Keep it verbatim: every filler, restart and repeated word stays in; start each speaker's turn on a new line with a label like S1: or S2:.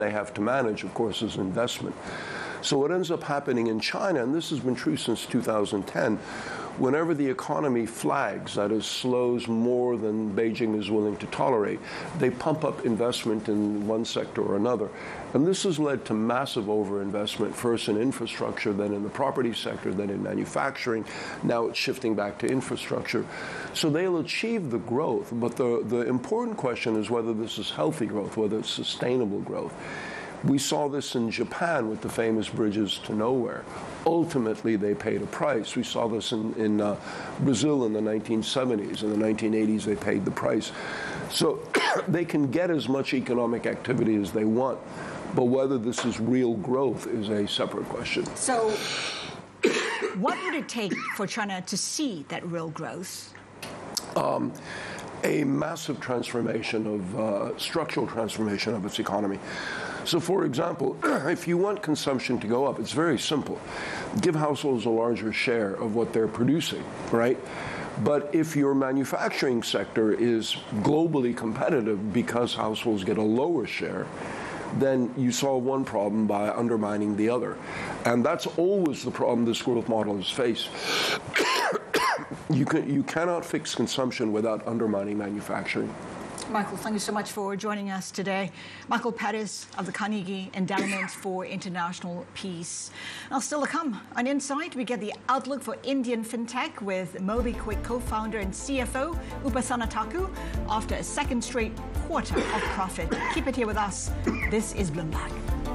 S1: they have to manage, of course, is investment. So what ends up happening in China, and this has been true since two thousand ten, whenever the economy flags, that is, slows more than Beijing is willing to tolerate, they pump up investment in one sector or another. And this has led to massive overinvestment, first in infrastructure, then in the property sector, then in manufacturing. Now it's shifting back to infrastructure. So they'll achieve the growth, but the, the important question is whether this is healthy growth, whether it's sustainable growth. We saw this in Japan with the famous bridges to nowhere. Ultimately, they paid a price. We saw this in, in uh, Brazil in the nineteen seventies. In the nineteen eighties, they paid the price. So they can get as much economic activity as they want, but whether this is real growth is a separate question.
S2: So what would it take for China to see that real growth?
S1: Um, a massive transformation of, uh, structural transformation of its economy. So, for example, if you want consumption to go up, it's very simple. Give households a larger share of what they're producing, right? But if your manufacturing sector is globally competitive because households get a lower share, then you solve one problem by undermining the other. And that's always the problem this growth model has faced. you, can, you cannot fix consumption without undermining manufacturing.
S2: Michael, thank you so much for joining us today. Michael Pettis of the Carnegie Endowment for International Peace. Now, still to come on Insight, we get the outlook for Indian fintech with MobiKwik co-founder and C F O Upasana Taku after a second straight quarter of profit. Keep it here with us. This is Bloomberg.